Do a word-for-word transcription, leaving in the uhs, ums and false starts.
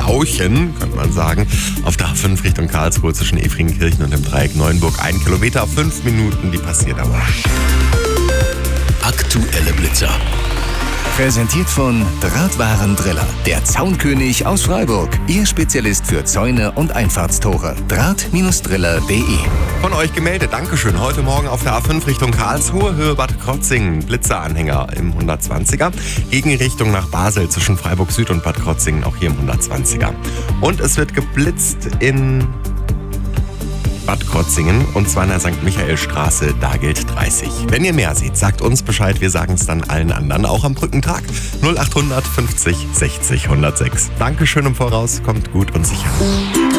Stauchen, könnte man sagen. Auf der A fünf Richtung Karlsruhe zwischen Efringenkirchen und dem Dreieck Neuenburg. Ein Kilometer, fünf Minuten die Passierdauer. Aktuelle Blitzer. Präsentiert von Drahtwarendriller, der Zaunkönig aus Freiburg. Ihr Spezialist für Zäune und Einfahrtstore. Draht-Driller punkt de. Von euch gemeldet, Dankeschön. Heute Morgen auf der A fünf Richtung Karlsruhe, Höhe Bad Krotzingen, Blitzeranhänger im hundertzwanziger. Gegenrichtung nach Basel zwischen Freiburg Süd und Bad Krotzingen, auch hier im hundertzwanziger. Und es wird geblitzt in Bad Krotzingen, und zwar in der Sankt Michaelstraße, da gilt dreißig. Wenn ihr mehr seht, sagt uns Bescheid, wir sagen es dann allen anderen, auch am Brückentag. null acht hundert fünfzig sechzig hundertsechs. Dankeschön im Voraus, kommt gut und sicher.